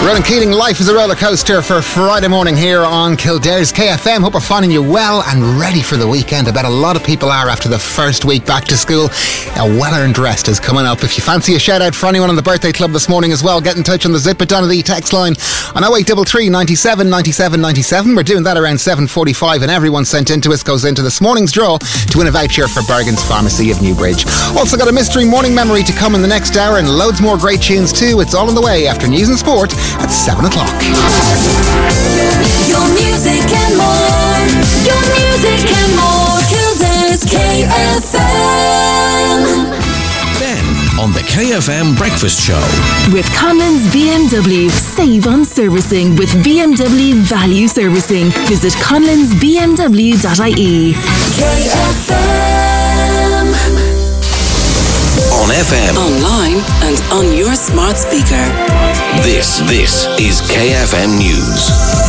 Ronan Keating, Life is a Roller Coaster for Friday morning here on Kildare's KFM. Hope we're finding you well and ready for the weekend. I bet a lot of people are after the first week back to school. A well-earned rest is coming up. If you fancy a shout out for anyone on the birthday club this morning as well, get in touch on the Zip It Donnelly text line on 0833 97 97 97. We're doing that around 7:45 and everyone sent in to us goes into this morning's draw to win a voucher for Bergen's Pharmacy of Newbridge. Also got a mystery morning memory to come in the next hour and loads more great tunes too. It's all on the way after news and sport at 7 o'clock. Your music and more. Your music and more. Kildare's KFM. Ben on the KFM Breakfast Show. With Conlon's BMW. Save on servicing with BMW Value Servicing. Visit conlonsbmw.ie. KFM. On FM, Online and on your smart speaker. this is KFM News.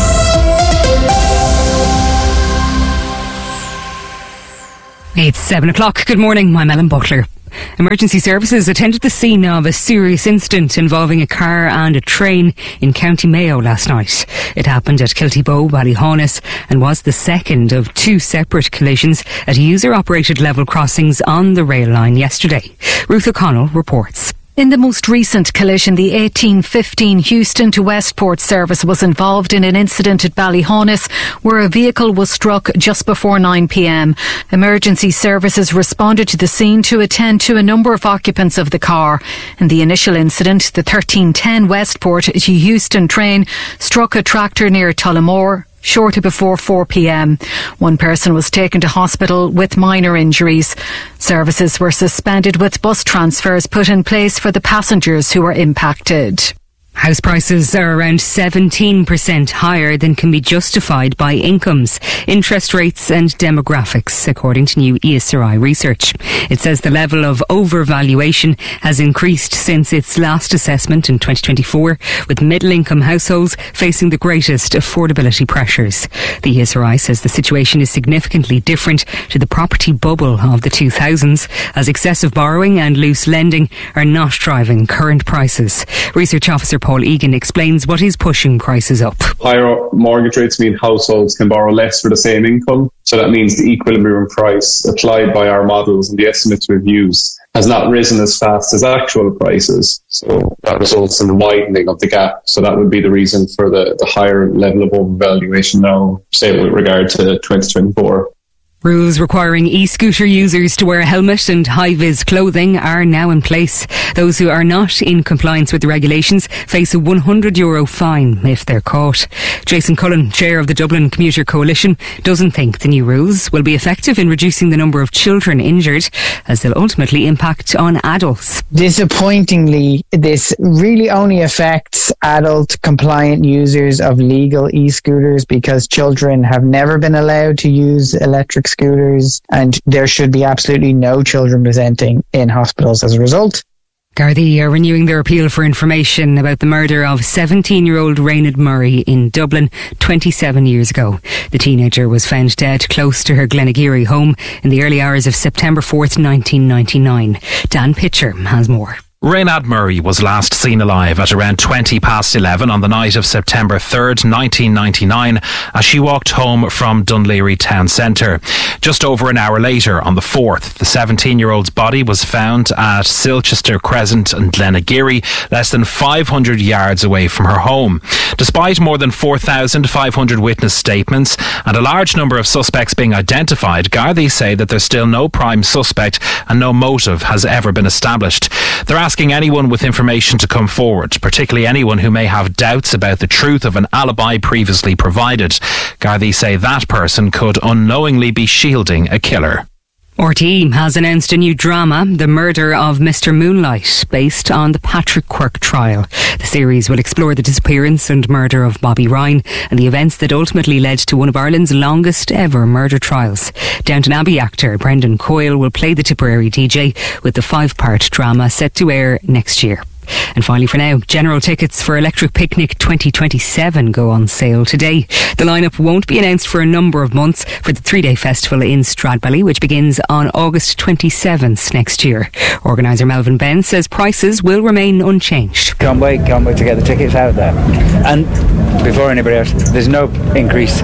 It's 7 o'clock. Good morning, I'm Ellen Butler. Emergency services attended the scene of a serious incident involving a car and a train in County Mayo last night. It happened at Kiltybow, Ballyhaunis, and was the second of two separate collisions at user-operated level crossings on the rail line yesterday. Ruth O'Connell reports. In the most recent collision, the 1815 Houston to Westport service was involved in an incident at Ballyhaunis where a vehicle was struck just before 9 p.m. Emergency services responded to the scene to attend to a number of occupants of the car. In the initial incident, the 1310 Westport to Houston train struck a tractor near Tullamore shortly before 4 p.m. One person was taken to hospital with minor injuries. Services were suspended with bus transfers put in place for the passengers who were impacted. House prices are around 17% higher than can be justified by incomes, interest rates and demographics, according to new ESRI research. It says the level of overvaluation has increased since its last assessment in 2024, with middle-income households facing the greatest affordability pressures. The ESRI says the situation is significantly different to the property bubble of the 2000s, as excessive borrowing and loose lending are not driving current prices. Research officer Paul Egan explains what is pushing prices up. Higher mortgage rates mean households can borrow less for the same income. So that means the equilibrium price applied by our models and the estimates we've used has not risen as fast as actual prices. So that results in the widening of the gap. So that would be the reason for the higher level of overvaluation now, say with regard to 2024. Rules requiring e-scooter users to wear a helmet and high-vis clothing are now in place. Those who are not in compliance with the regulations face a €100 fine if they're caught. Jason Cullen, chair of the Dublin Commuter Coalition, doesn't think the new rules will be effective in reducing the number of children injured, as they'll ultimately impact on adults. Disappointingly, this really only affects adult compliant users of legal e-scooters because children have never been allowed to use electric scooters, and there should be absolutely no children presenting in hospitals as a result. Gardaí are renewing their appeal for information about the murder of 17-year-old Raynard Murray in Dublin 27 years ago. The teenager was found dead close to her Glenageary home in the early hours of September 4th, 1999. Dan Pitcher has more. Raynard Murray was last seen alive at around 11:20 on the night of September 3rd, 1999, as she walked home from Dunleary town centre. Just over an hour later, on the 4th, the 17-year-old's body was found at Silchester Crescent in Glenageary, less than 500 yards away from her home. Despite more than 4,500 witness statements and a large number of suspects being identified, Gardaí say that there's still no prime suspect and no motive has ever been established. They're asking anyone with information to come forward, particularly anyone who may have doubts about the truth of an alibi previously provided. Gardaí say that person could unknowingly be shielding a killer. RTE has announced a new drama, The Murder of Mr. Moonlight, based on the Patrick Quirke trial. The series will explore the disappearance and murder of Bobby Ryan and the events that ultimately led to one of Ireland's longest ever murder trials. Downton Abbey actor Brendan Coyle will play the Tipperary DJ, with the 5-part drama set to air next year. And finally for now, general tickets for Electric Picnic 2027 go on sale today. The lineup won't be announced for a number of months for the 3-day festival in Stradbally, which begins on August 27th next year. Organiser Melvin Ben says prices will remain unchanged. Can't wait to get the tickets out there. And before anybody else, there's no increase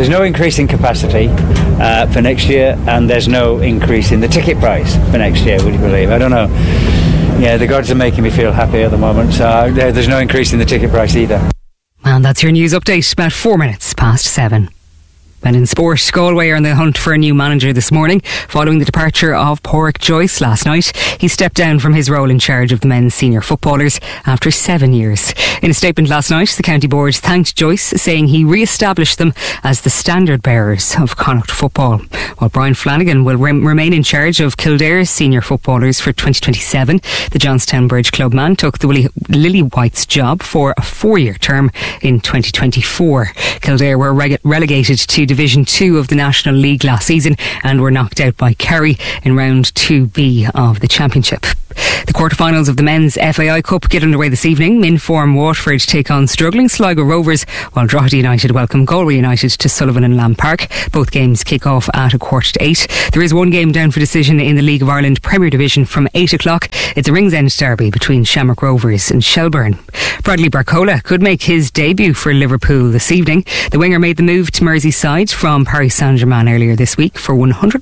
in capacity for next year, and there's no increase in the ticket price for next year, would you believe? I don't know. Yeah, the gods are making me feel happy at the moment, so there's no increase in the ticket price either. And that's your news update, about 4 minutes past 7. And in sport, Galway are on the hunt for a new manager this morning following the departure of Pádraig Joyce last night. He stepped down from his role in charge of the men's senior footballers after 7 years. In a statement last night, the county board thanked Joyce, saying he re-established them as the standard bearers of Connacht football. While Brian Flanagan will remain in charge of Kildare's senior footballers for 2027, the Johnstown Bridge club man took the Lily White's job for a 4-year term in 2024. Kildare were relegated to Division 2 of the National League last season and were knocked out by Kerry in round 2B of the Championship. The quarterfinals of the men's FAI Cup get underway this evening. In-form Waterford take on struggling Sligo Rovers, while Drogheda United welcome Galway United to Sullivan and Lamb Park. Both games kick off at 7:45. There is one game down for decision in the League of Ireland Premier Division from 8 o'clock. It's a Ringsend derby between Shamrock Rovers and Shelbourne. Bradley Barcola could make his debut for Liverpool this evening. The winger made the move to Merseyside from Paris Saint-Germain earlier this week for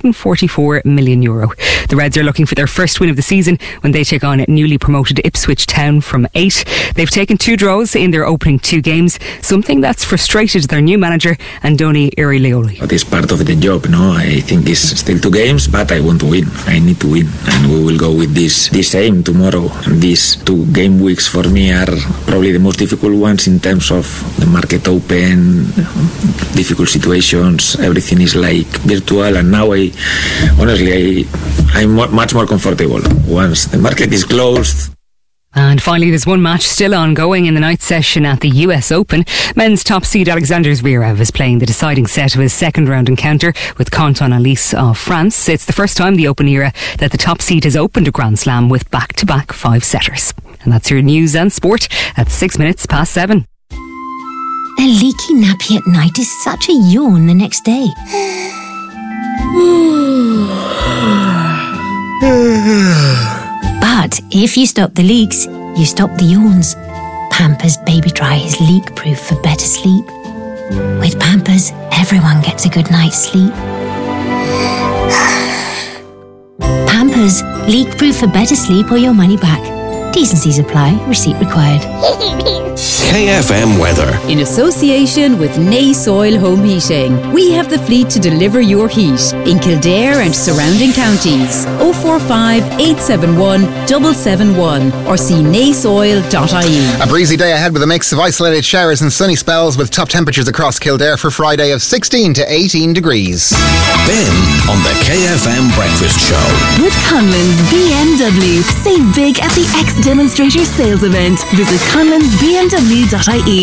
€144 million. The Reds are looking for their first win of the season when they take on newly promoted Ipswich Town from 8. They've taken 2 draws in their opening 2 games, something that's frustrated their new manager, Andoni Iriolioli. It is part of the job, I think it's still 2 games, but I want to win. I need to win, and we will go with this aim tomorrow. And these 2 game weeks for me are probably the most difficult ones in terms of the market open, difficult situations, everything is like virtual, and now I'm much more comfortable once the market is closed. And finally, there's one match still ongoing in the night session at the US Open. Men's top seed Alexander Zverev is playing the deciding set of his second round encounter with Quentin Alice of France. It's the first time the Open era that the top seed has opened a Grand Slam with back-to-back 5-setters. And that's your news and sport at 6 minutes past 7. A leaky nappy at night is such a yawn the next day. But if you stop the leaks, you stop the yawns. Pampers Baby Dry is leak-proof for better sleep. With Pampers, everyone gets a good night's sleep. Pampers, leak-proof for better sleep or your money back. T&Cs apply. Receipt required. KFM weather. In association with Nace Oil Home Heating, we have the fleet to deliver your heat in Kildare and surrounding counties. 045 871 771 or see naceoil.ie. A breezy day ahead with a mix of isolated showers and sunny spells, with top temperatures across Kildare for Friday of 16 to 18 degrees. Ben on the KFM Breakfast Show. With Conlon's BMW. Save big at the X Demonstrator sales event. Visit conlonsbmw.ie.